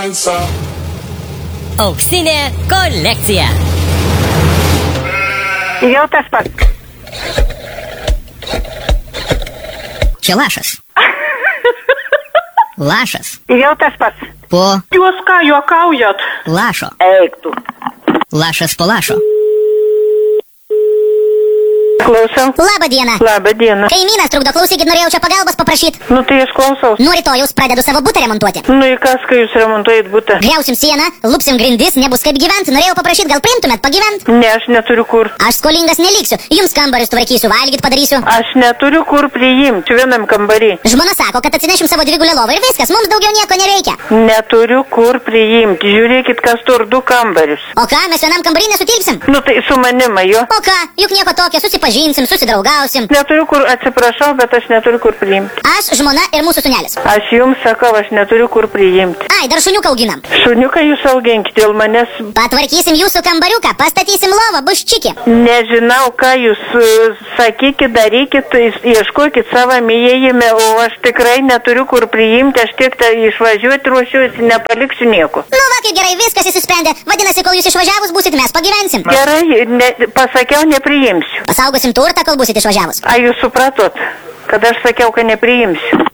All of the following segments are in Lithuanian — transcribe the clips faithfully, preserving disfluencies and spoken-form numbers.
Auksinė kolekcija. Jau tas pats. Čia lašas. Lašas. Jau tas pats. Po Jūs ką juokaujat? lašo. Eik tu. Lašas po lašo. Klausom. Labą dieną. Labą dieną. Kaimynas trukdo, klausykit, norėjau čia pagalbos paprašyti. Nu tai aš klausaus. Nuo rytojaus pradedu savo butą remontuoti. Nu į kas, kai jūs remontuojat butą? Griausim sieną, lupsim grindis, nebus kaip gyventi. Norėjau paprašyti, gal priimtumėt pagyventi? Ne, aš neturiu kur. Aš skolingas neliksiu. Jums kambarius tvarkysiu, valgyt padarysiu. Aš neturiu kur priimti vienam kambarį. Žmona sako, kad atsinešim savo dvigulę lovą ir viskas, mums daugiau nieko nereikia. Neturiu kur priimti. Žiūrėkit, kas tur du kambarius. O ką, mes vienam kambarį nesutilpsim? Nu tai su manima jo. O ką, juk nieko tokio, susipažinsim, susidraugausim. Neturiu kur, atsiprašau, bet aš neturiu kur priimti. Aš, žmona ir mūsų sūnelis. Aš jums sakau, aš neturiu kur priimti. Ai, dar šuniuką auginam. Šuniuką jūs auginkit, dėl manęs Patvarkysim jūsų kambariuką, pastatysim lovą, bus čiki. nežinau, ką jūs uh, sakykit, darykit, tai ieškokit savo įėjime, o aš tikrai neturiu kur priimti, aš tik tai išvažiuoti ruošiuosi, nepaliksiu nieko. Nu va, kaip gerai, viskas įsisprendė. Vadinasi, kol jūs išvažiavus būsit, mes pagyvensim. Gerai, ne, pasakiau, nepriimsiu. Pasaugosim turtą, kol būsit išvažiavus. A jūs supratot, kad aš sakiau, kad nepriimsiu.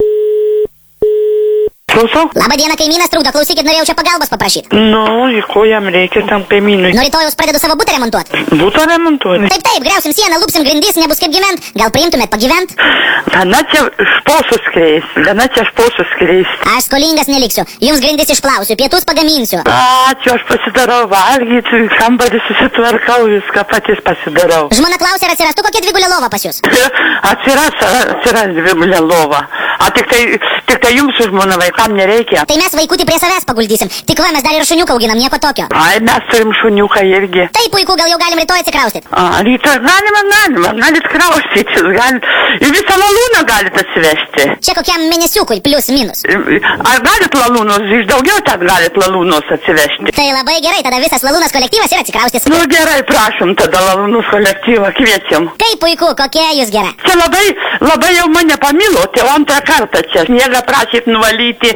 Klausau? Labą dieną, kaimynas trukdo, klausykit, norėjau čia pagalbos paprašyti. Nu, ir ko jam reikia tam kaimynui? Nuo rytojaus pradedu savo butą remontuoti. Būtų remontuoti. Taip, taip, griausim sieną, lupsim grindis, nebus kaip gyvent. Gal priimtumėt pagyvent? Gana čia šposus kreis, gana čia šposus kreis. Aš skolingas neliksiu. Jums grindis išplausiu, pietus pagaminsiu. Ačiū, aš pasidarau valgyti, kambarį susitvarkau, viską patys pasidarau. Žmona klausė, ar atsirastų kokia dvigulė lova pas jūs. Atsiras, atsiras dvigulė lova. A tik tai, tik tai jums su žmona vaikam nereikia. Tai mes vaikutį prie savęs paguldysim. Tik va, mes dar ir šuniuką auginam, nieko tokio. Ai, mes turim šuniuką irgi. Tai puiku, gal jau galim rytoj atsikraustyti. A, rytoj galima, galima, galit kraustytis, galit, ir visą lalūną galit atsivežti. Čia kokiam mėnesiukui, plius minus. Ar galit lalūnus, iš daugiau ten galit lalūnus atsivežti? Tai labai gerai, tada visas lalūnas kolektyvas ir atsikraustys. Nu gerai, prašom tada lalūnus kolektyvą, kviečiam. Kaip puiku, kokia jūs gera. Čia labai, labai jau mane pamilote, o antrą kartą čia sniegą prašyt nuvalyti,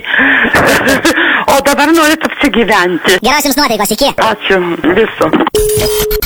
o dabar norit apsigyventi. Geros jums nuotaikos, iki. Ačiū, viso.